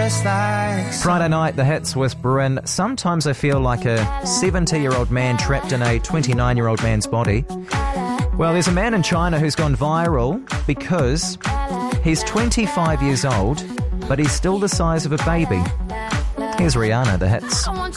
just like Friday night, the hits whisper in. Sometimes I feel like a 70-year-old man trapped in a 29-year-old man's body. Well, there's a man in China who's gone viral because he's 25 years old, but he's still the size of a baby. Here's Rihanna, the hits. I want